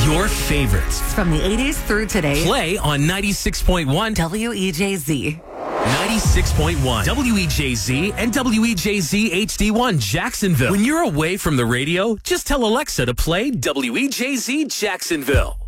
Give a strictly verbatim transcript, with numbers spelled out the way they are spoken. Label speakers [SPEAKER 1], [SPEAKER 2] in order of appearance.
[SPEAKER 1] your favorites.
[SPEAKER 2] From the eighties through today.
[SPEAKER 1] Play on ninety-six point one
[SPEAKER 2] W E J Z.
[SPEAKER 1] ninety-six point one W E J Z and W E J Z H D one Jacksonville. When you're away from the radio, just tell Alexa to play W E J Z Jacksonville.